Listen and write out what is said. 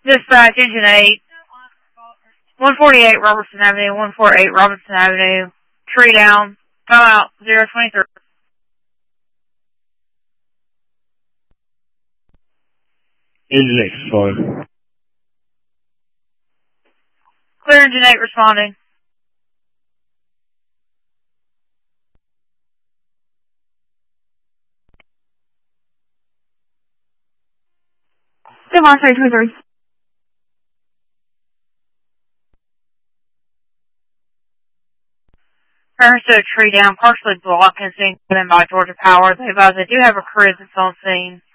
Dispatch, Engine 8, 148 Robertson Avenue, 148 Robertson Avenue, tree down, come out, 023. Engine 8 responding. Clear Engine 8 responding. Demonstrate 23. Turns to a tree down, partially blocked and seen by Georgia Power. They advise they do have a crew that's on scene.